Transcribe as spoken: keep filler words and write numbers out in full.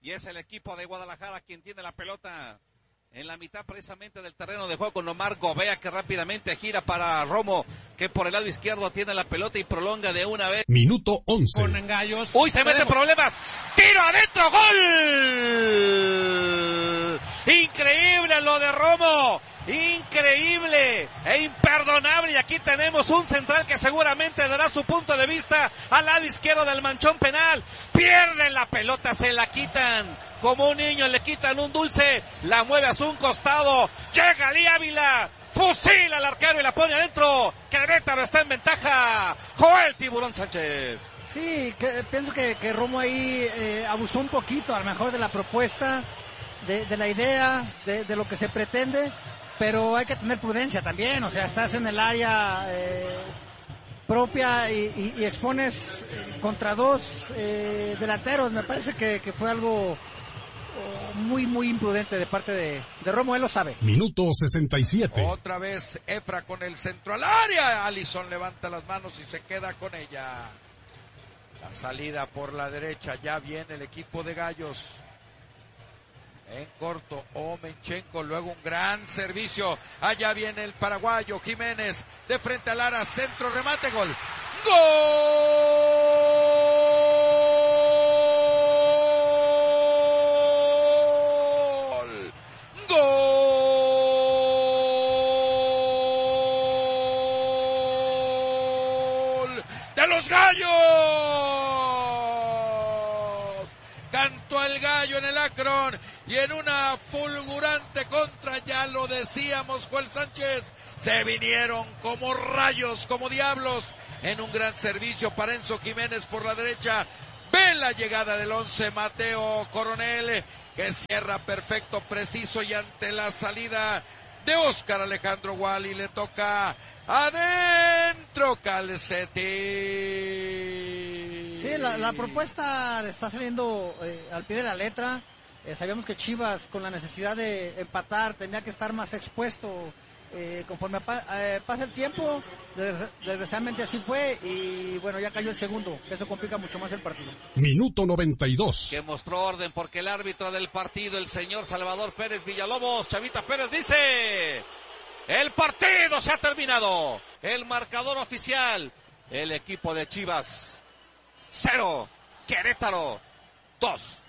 y es el equipo de Guadalajara quien tiene la pelota en la mitad precisamente del terreno de juego con Omar Gobea, que rápidamente gira para Romo, que por el lado izquierdo tiene la pelota y prolonga de una vez. Minuto once. Con Gallos. Uy, se mete problemas. Tiro adentro, gol. Increíble lo de Romo. Increíble e imperdonable. Y aquí tenemos un central que seguramente dará su punto de vista al lado izquierdo del manchón penal. Pierden la pelota, se la quitan. Como un niño le quitan un dulce, la mueve a su costado. Llega Lee Ávila, fusila al arquero y la pone adentro. Querétaro está en ventaja. Joel Tiburón Sánchez. Sí, que, pienso que, que Romo ahí eh, abusó un poquito a lo mejor de la propuesta, de, de la idea, de, de lo que se pretende. Pero hay que tener prudencia también, o sea, estás en el área eh, propia y, y, y expones contra dos eh, delanteros. Me parece que, que fue algo oh, muy, muy imprudente de parte de, de Romo, él lo sabe. Minuto sesenta y siete. Otra vez Efra con el centro al área. Alisson levanta las manos y se queda con ella. La salida por la derecha, ya viene el equipo de Gallos. En corto, Omenchenko, luego un gran servicio, allá viene el paraguayo Jiménez, de frente al área, centro, remate, gol, gol, gol, de los Gallos, cantó el gallo en el Akron, y en una fulgurante contra, ya lo decíamos, Joel Sánchez, se vinieron como rayos, como diablos, en un gran servicio para Enzo Jiménez por la derecha. Ve la llegada del once, Mateo Coronel, que cierra perfecto, preciso, y ante la salida de Óscar Alejandro Wally le toca adentro Calcetín. Sí, la, la propuesta le está saliendo eh, al pie de la letra. Eh, sabíamos que Chivas, con la necesidad de empatar, tenía que estar más expuesto eh, conforme pa, eh, pasa el tiempo. Desgraciadamente así fue, y bueno, ya cayó el segundo. Eso complica mucho más el partido. Minuto noventa y dos. Que mostró orden porque el árbitro del partido, el señor Salvador Pérez Villalobos, Chavita Pérez, dice: el partido se ha terminado. El marcador oficial: el equipo de Chivas cero, Querétaro dos.